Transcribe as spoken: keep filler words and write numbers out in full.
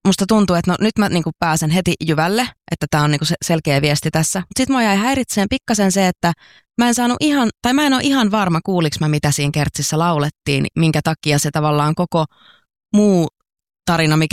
musta tuntuu, että no nyt mä niinku pääsen heti jyvälle, että tää on niinku se selkeä viesti tässä. Sitten mua jäi häiritseen pikkasen se, että mä en saanut ihan, tai mä en ole ihan varma kuuliks mä mitä siinä kertsissä laulettiin, minkä takia se tavallaan koko muu tarina, mikä